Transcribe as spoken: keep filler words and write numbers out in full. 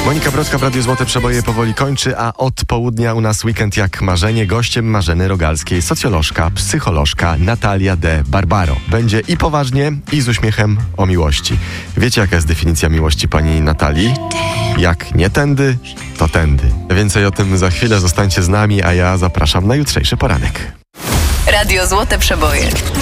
Monika Brodka w Radiu Złote Przeboje powoli kończy, a od południa u nas weekend jak marzenie. Gościem Marzeny Rogalskiej socjolożka, psycholożka Natalia de Barbaro. Będzie i poważnie, i z uśmiechem o miłości. Wiecie, jaka jest definicja miłości pani Natalii? Jak nie tędy, to tędy. Więcej o tym za chwilę, zostańcie z nami, a ja zapraszam na jutrzejszy poranek. Radio Złote Przeboje.